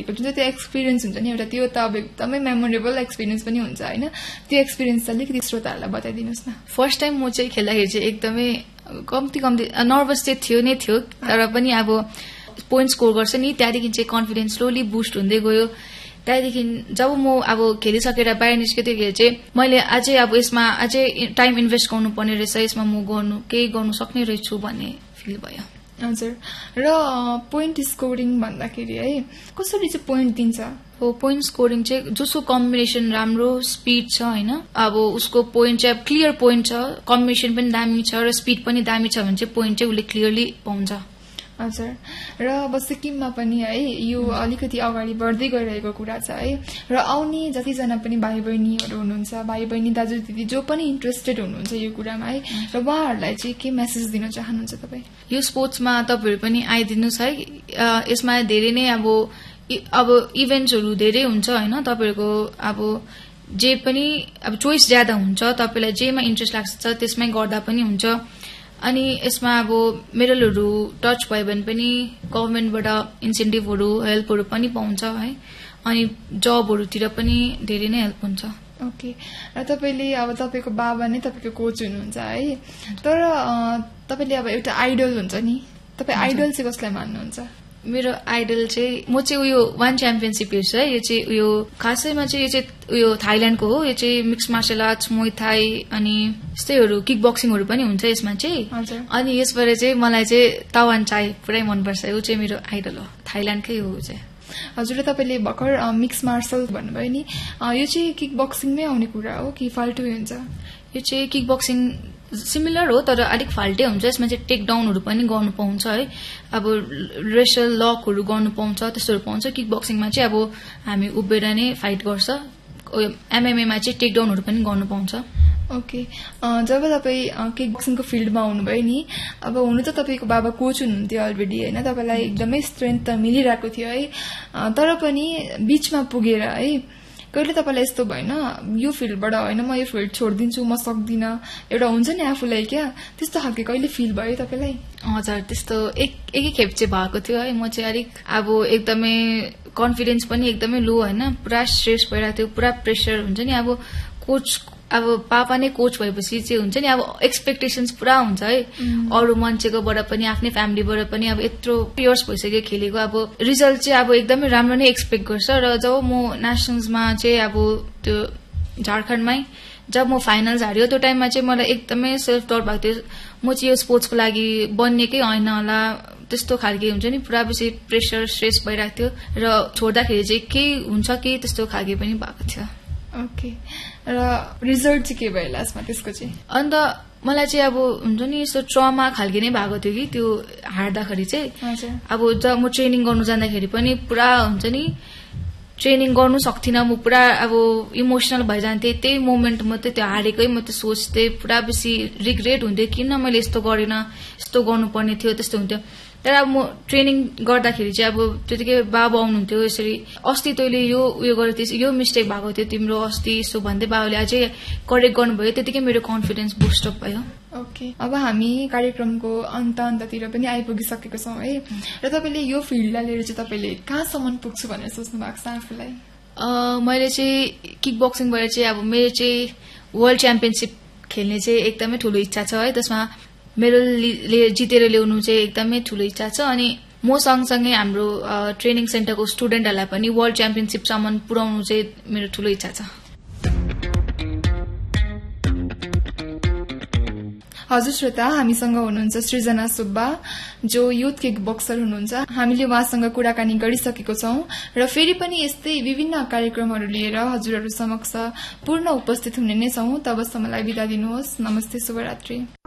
गरेको जुन चाहिँ त्यो एक्सपिरियन्स हुन्छ नि एउटा त्यो त अब एकदमै मेमोरेबल एक्सपिरियन्स पनि हुन्छ होइन त्यो एक्सपिरियन्स चाहिँ अलिकति श्रोताहरूलाई बताइदिनुहोस् न। फर्स्ट टाइम म चाहिँ खेल्दाखेरि चाहिँ एकदमै कम्ती नर्भस चाहिँ थियो तर पनि अब पोइन्ट स्कोर गर्छ नि त्यहाँदेखि चाहिँ कन्फिडेन्स स्लोली बुस्ट हुँदै गयो। त्यहाँदेखि जब म अब खेलिसकेर बाहिर निस्केँ त्यतिखेर चाहिँ मैले अझै अब यसमा अझै टाइम इन्भेस्ट गर्नुपर्ने रहेछ, यसमा म केही गर्नु सक्ने रहेछु भन्ने फिल भयो। हजुर, र पोइन्ट स्कोरिङ भन्दाखेरि है कसरी चाहिँ पोइन्ट दिन्छ? हो, पोइन्ट स्कोरिङ चाहिँ जसको कम्बिनेसन राम्रो स्पिड छ होइन अब उसको पोइन्ट चाहिँ क्लियर पोइन्ट छ, कम्बिनेसन पनि दामी छ र स्पिड पनि दामी छ भने चाहिँ पोइन्ट चाहिँ उसले क्लियरली पाउँछ। हजुर, र अब सिक्किममा पनि है यो अलिकति अगाडि बढ्दै गइरहेको कुरा छ है र आउने जतिजना पनि भाइ बहिनीहरू हुनुहुन्छ, भाइ बहिनी दाजु दिदी जो पनि इन्ट्रेस्टेड हुनुहुन्छ यो कुरामा है र उहाँहरूलाई चाहिँ के मेसेज दिन चाहनुहुन्छ तपाईँ? यो स्पोर्ट्समा तपाईँहरू पनि आइदिनुहोस् है। यसमा धेरै नै अब इभेन्ट्सहरू धेरै हुन्छ होइन तपाईँहरूको अब जे पनि अब चोइस ज्यादा हुन्छ, तपाईँलाई जेमा इन्ट्रेस्ट लाग्छ त्यसमै गर्दा पनि हुन्छ। अनि यसमा अब मेडलहरू टच भयो भने पनि गभर्मेन्टबाट इन्सेन्टिभहरू हेल्पहरू पनि पाउँछ है अनि जबहरूतिर पनि धेरै नै हेल्प हुन्छ। ओके, र तपाईँले अब तपाईँको बाबा नै तपाईँको कोच हुनुहुन्छ है तर तपाईँले अब एउटा आइडल हुन्छ नि, तपाईँ आइडल चाहिँ कसलाई मान्नुहुन्छ? मेरो आइडल चाहिँ म चाहिँ उयो वान च्याम्पियनसिप हेर्छु है। यो चाहिँ उयो खासैमा चाहिँ यो चाहिँ उयो थाइल्याण्डको हो। यो चाहिँ मिक्स मार्शल आर्ट्स, मुय थाई अनि यस्तैहरू किक बक्सिङहरू पनि हुन्छ यसमा चाहिँ। अनि यसबाट चाहिँ मलाई चाहिँ तावान चाई पुरै मनपर्छ, ऊ चाहिँ मेरो आइडल हो, थाइल्याण्डकै हो चाहिँ। हजुर, तपाईँले भर्खर मिक्स मार्शल भन्नुभयो नि, यो चाहिँ किक बक्सिङमै आउने कुरा हो कि फाल्टु हुन्छ? यो चाहिँ किक बक्सिङ सिमिलर हो तर अलिक फाल्टै हुन्छ। यसमा चाहिँ टेक डाउनहरू पनि गर्नु पाउँछ है, अब रेसल लकहरू गर्नु पाउँछ, त्यस्तोहरू पाउँछ। किक बक्सिङमा चाहिँ अब हामी उभिएर नै फाइट गर्छ, एमएमएमा चाहिँ टेक डाउनहरू पनि गर्नु पाउँछ। ओके, जब तपाईँ किक बक्सिङको फिल्डमा आउनुभयो नि, अब हुनु त तपाईँको बाबा कोच हुनुहुन्थ्यो अलरेडी होइन, तपाईँलाई एकदमै स्ट्रेन्थ त मिलिरहेको थियो है तर पनि बिचमा पुगेर है कहिले तपाईँलाई यस्तो भएन यो फिल्डबाट होइन म यो फिल्ड छोडिदिन्छु, म सक्दिनँ, एउटा हुन्छ नि आफूलाई क्या त्यस्तो खालको कहिले फिल भयो तपाईँलाई? हजुर, त्यस्तो एकैखेप चाहिँ भएको थियो है। म चाहिँ अलिक अब एकदमै कन्फिडेन्स पनि एकदमै लो होइन, पुरा स्ट्रेस भइरहेको थियो, पुरा प्रेसर हुन्छ नि। अब कोच अब पापा नै कोच भएपछि चाहिँ हुन्छ नि अब एक्सपेक्टेसन्स पुरा हुन्छ है अरू मान्छेकोबाट पनि आफ्नै फ्यामिलीबाट पनि। अब यत्रो इयर्स भइसक्यो खेलेको, अब रिजल्ट चाहिँ अब एकदमै राम्रो नै एक्सपेक्ट गर्छ। र जब म नेसनल्समा चाहिँ अब त्यो झारखण्डमै जब म फाइनल्स हार्यो त्यो टाइममा चाहिँ मलाई एकदमै सेल्फ डाउट भएको थियो, म चाहिँ यो स्पोर्ट्सको लागि बन्नेकै होइन होला, त्यस्तो खालके हुन्छ नि, पुरा बेसी प्रेसर स्ट्रेस भइरहेको थियो र छोड्दाखेरि चाहिँ केही हुन्छ कि त्यस्तो खालके पनि भएको थियो। ओके, र रिजल्ट चाहिँ के भयो लास्टमा त्यसको चाहिँ? अन्त मलाई चाहिँ अब हुन्छ नि यस्तो ट्रमा खालके नै भएको थियो कि त्यो हार्दाखेरि चाहिँ। अब जब म ट्रेनिङ गर्नु जाँदाखेरि पनि पुरा हुन्छ नि ट्रेनिङ गर्नु सक्थिनँ, म पुरा अब इमोसनल भइजान्थेँ। त्यही मोमेन्ट मात्रै त्यो हारेकै मात्रै सोच्थेँ, पुरा बेसी रिग्रेट हुन्थ्यो किन मैले यस्तो गरेन, यस्तो गर्नुपर्ने थियो, त्यस्तो हुन्थ्यो। तर अब म ट्रेनिङ गर्दाखेरि चाहिँ अब त्यतिकै बाबा आउनुहुन्थ्यो, यसरी अस्ति तैँले यो उयो गरेको थिएँ, यो मिस्टेक भएको थियो तिम्रो अस्ति, यसो भन्दै बाबाले अझै करेक्ट गर्नुभयो, त्यतिकै मेरो कन्फिडेन्स बुस्टअप भयो। ओके, अब हामी कार्यक्रमको अन्ततिर पनि आइपुगिसकेको छौँ है र तपाईँले यो फिल्डलाई लिएर चाहिँ तपाईँले कहाँसम्म पुग्छु भनेर सोच्नु भएको छ आफूलाई? मैले चाहिँ किक बक्सिङबाट चाहिँ अब मेरो चाहिँ वर्ल्ड च्याम्पियनसिप खेल्ने चाहिँ एकदमै ठुलो इच्छा छ है, त्यसमा मेडल जितेर ल्याउनु चाहिँ एकदमै ठुलो इच्छा छ। अनि म सँगसँगै हाम्रो ट्रेनिङ सेन्टरको स्टुडेन्टहरूलाई पनि वर्ल्ड च्याम्पियनसिपसम्म पुर्याउनु चाहिँ मेरो ठुलो इच्छा छ। हजुर श्रोता, हामीसँग हुनुहुन्छ सृजना सुब्बा जो युथ किक बक्सर हुनुहुन्छ। हामीले उहाँसँग कुराकानी गरिसकेको छौं र फेरि पनि यस्तै विभिन्न कार्यक्रमहरू लिएर हजुरहरू समक्ष पूर्ण उपस्थित हुने नै छौं। तबसम्मलाई बिदा दिनुहोस्। नमस्ते, शुभरात्रि।